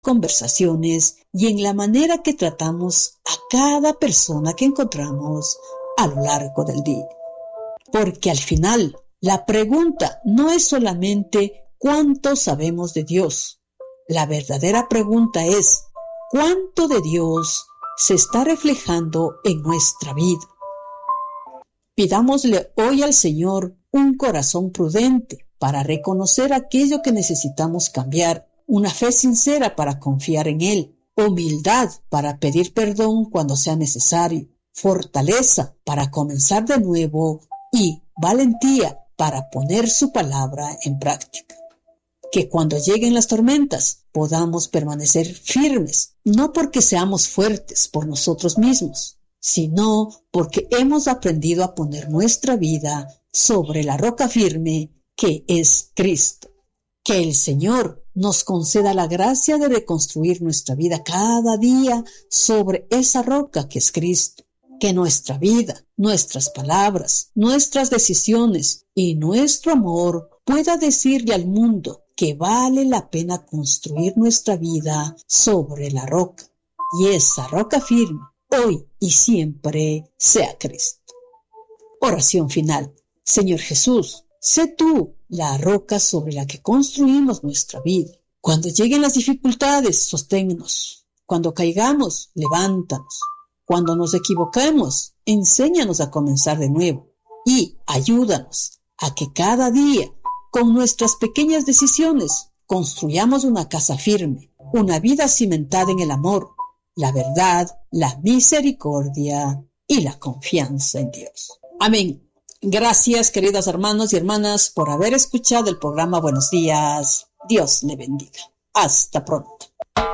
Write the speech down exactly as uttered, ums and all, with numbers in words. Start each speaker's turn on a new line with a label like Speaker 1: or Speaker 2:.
Speaker 1: conversaciones y en la manera que tratamos a cada persona que encontramos a lo largo del día. Porque al final, la pregunta no es solamente cuánto sabemos de Dios. La verdadera pregunta es cuánto de Dios se está reflejando en nuestra vida. Pidámosle hoy al Señor un corazón prudente para reconocer aquello que necesitamos cambiar, una fe sincera para confiar en Él, humildad para pedir perdón cuando sea necesario, fortaleza para comenzar de nuevo y valentía para poner su palabra en práctica. Que cuando lleguen las tormentas podamos permanecer firmes, no porque seamos fuertes por nosotros mismos, sino porque hemos aprendido a poner nuestra vida sobre la roca firme que es Cristo. Que el Señor nos conceda la gracia de reconstruir nuestra vida cada día sobre esa roca que es Cristo. Que nuestra vida, nuestras palabras, nuestras decisiones y nuestro amor pueda decirle al mundo que vale la pena construir nuestra vida sobre la roca. Y esa roca firme, hoy y siempre, sea Cristo. Oración final. Señor Jesús, sé tú la roca sobre la que construimos nuestra vida. Cuando lleguen las dificultades, sosténnos. Cuando caigamos, levántanos. Cuando nos equivoquemos, enséñanos a comenzar de nuevo. Y ayúdanos a que cada día, con nuestras pequeñas decisiones, construyamos una casa firme, una vida cimentada en el amor, la verdad, la misericordia y la confianza en Dios. Amén. Gracias, queridos hermanos y hermanas, por haber escuchado el programa Buenos Días. Dios le bendiga. Hasta pronto.